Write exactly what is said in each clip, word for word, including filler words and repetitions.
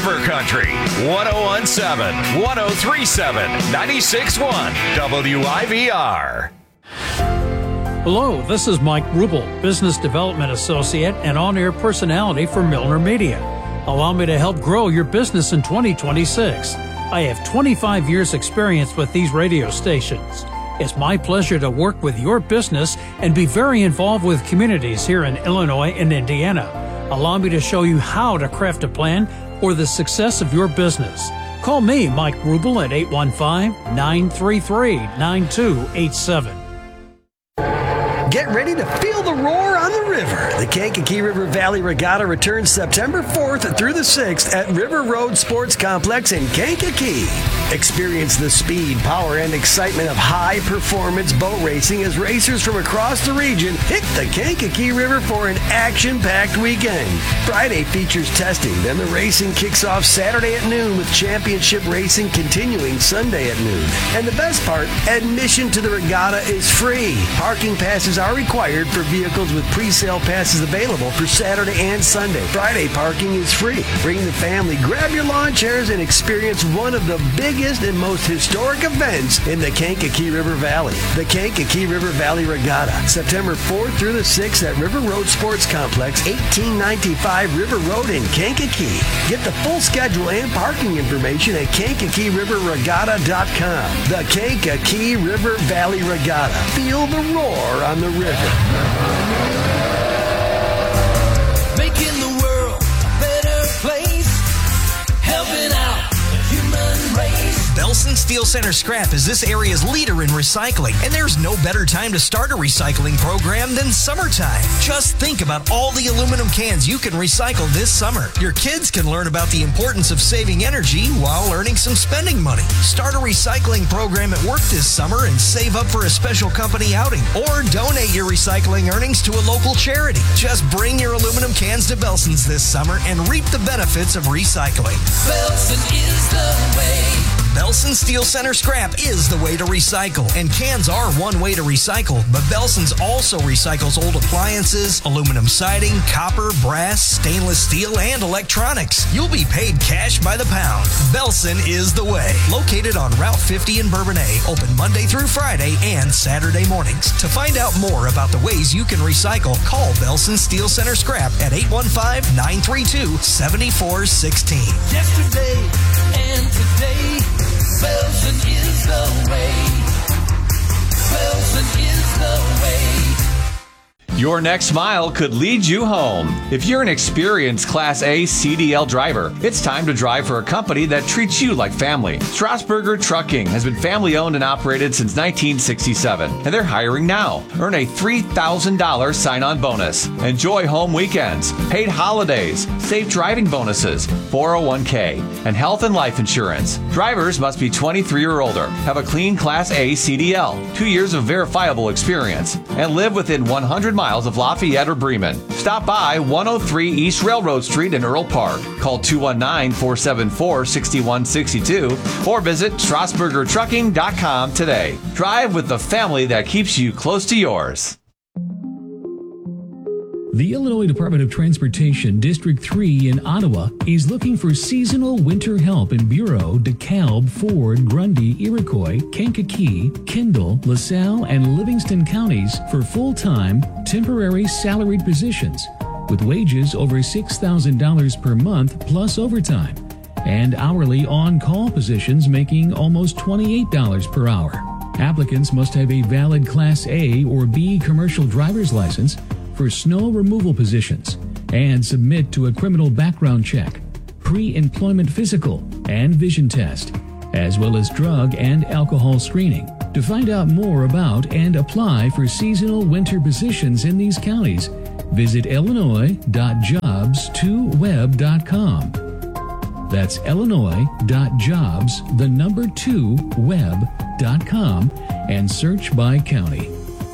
River Country, one oh one point seven, one oh three point seven, ninety-six point one, W I V R. Hello, this is Mike Rubel, Business Development Associate and on-air personality for Milner Media. Allow me to help grow your business in twenty twenty-six. I have twenty-five years experience with these radio stations. It's my pleasure to work with your business and be very involved with communities here in Illinois and Indiana. Allow me to show you how to craft a plan for the success of your business. Call me, Mike Rubel, at eight one five, nine three three, nine two eight seven. Get ready to feel the roar on the river. The Kankakee River Valley Regatta returns September fourth through the sixth at River Road Sports Complex in Kankakee. Experience the speed, power, and excitement of high-performance boat racing as racers from across the region hit the Kankakee River for an action-packed weekend. Friday features testing, then the racing kicks off Saturday at noon with championship racing continuing Sunday at noon. And the best part, admission to the regatta is free. Parking passes are required for vehicles with pre-sale passes available for Saturday and Sunday. Friday parking is free. Bring the family, grab your lawn chairs, and experience one of the biggest and most historic events in the Kankakee River Valley. The Kankakee River Valley Regatta, September fourth through the sixth at River Road Sports Complex, eighteen ninety-five River Road in Kankakee. Get the full schedule and parking information at kankakee river regatta dot com. The Kankakee River Valley Regatta. Feel the roar on the river. Making the world a better place, helping out the human race. Belson Steel Center Scrap is this area's leader in recycling, and there's no better time to start a recycling program than summertime. Just think about all the aluminum cans you can recycle this summer. Your kids can learn about the importance of saving energy while earning some spending money. Start a recycling program at work this summer and save up for a special company outing, or donate your recycling earnings to a local charity. Just bring your aluminum cans to Belson's this summer and reap the benefits of recycling. Belson is the way. Belson Steel Center Scrap is the way to recycle, and cans are one way to recycle, but Belson's also recycles old appliances, aluminum siding, copper, brass, stainless steel, and electronics. You'll be paid cash by the pound. Belson is the way. Located on Route fifty in Bourbonnais, open Monday through Friday and Saturday mornings. To find out more about the ways you can recycle, call Belson Steel Center Scrap at eight one five, nine three two, seven four one six. Yesterday and today, Belson is the way. Belson is the way. Your next mile could lead you home. If you're an experienced Class A C D L driver, it's time to drive for a company that treats you like family. Strasburger Trucking has been family owned and operated since nineteen sixty-seven, and they're hiring now. Earn a three thousand dollars sign-on bonus. Enjoy home weekends, paid holidays, safe driving bonuses, four oh one k, and health and life insurance. Drivers must be twenty-three or older, have a clean Class A C D L, two years of verifiable experience, and live within one hundred miles of Lafayette or Bremen. Stop by one oh three East Railroad Street in Earl Park. Call two one nine, four seven four, six one six two or visit strasburger trucking dot com today. Drive with the family that keeps you close to yours. The Illinois Department of Transportation District three in Ottawa is looking for seasonal winter help in Bureau, DeKalb, Ford, Grundy, Iroquois, Kankakee, Kendall, LaSalle, and Livingston counties for full-time, temporary salaried positions with wages over six thousand dollars per month plus overtime, and hourly on-call positions making almost twenty-eight dollars per hour. Applicants must have a valid Class A or B commercial driver's license for snow removal positions and submit to a criminal background check, pre-employment physical, and vision test, as well as drug and alcohol screening. To find out more about and apply for seasonal winter positions in these counties, visit illinois dot jobs two web dot com. That's illinois dot jobs, the number two, web dot com, and search by county.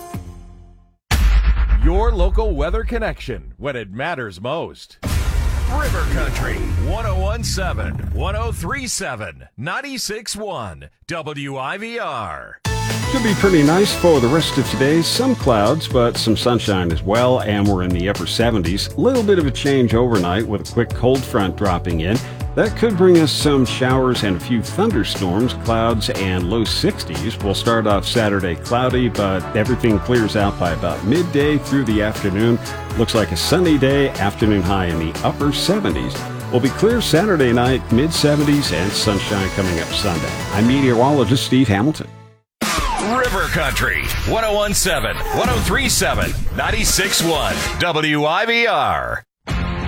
Your local weather connection when it matters most. River Country, one oh one point seven, one oh three point seven, ninety-six point one, W I V R. Should be pretty nice for the rest of today. Some clouds, but some sunshine as well, and we're in the upper seventies. A little bit of a change overnight with a quick cold front dropping in. That could bring us some showers and a few thunderstorms, clouds, and low sixties. We'll start off Saturday cloudy, but everything clears out by about midday through the afternoon. Looks like a sunny day, afternoon high in the upper seventies. Will be clear Saturday night, mid seventies, and sunshine coming up Sunday. I'm meteorologist Steve Hamilton. River Country, one oh one point seven, one oh three point seven, ninety-six point one, W I V R.